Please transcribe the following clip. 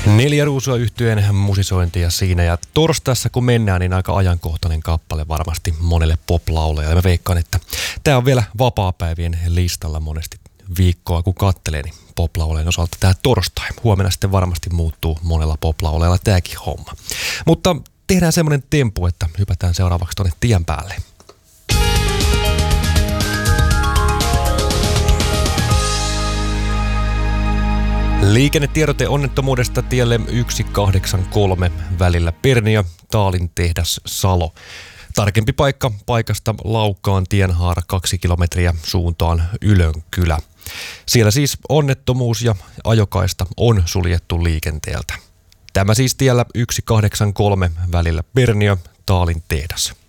Neljä Ruusua -yhtyeen musisointia siinä, ja torstaissa kun mennään, niin aika ajankohtainen kappale varmasti monelle pop-laulajalle. Mä veikkaan, että tää on vielä vapaapäivien listalla monesti viikkoa, kun kattelee, niin pop-laulajan osalta tää torstai. Huomenna sitten varmasti muuttuu monella pop-laulajalla tääkin homma. Mutta tehdään semmonen tempu, että hypätään seuraavaksi tonne tien päälle. Liikennetiedote onnettomuudesta tielle 183 välillä Perniö-Taalin tehdas Salo. Tarkempi paikka paikasta Laukaan tienhaara 2 kilometriä suuntaan Ylönkylä. Siellä siis onnettomuus ja ajokaista on suljettu liikenteeltä. Tämä siis tiellä 183 välillä Perniö-Taalin tehdas.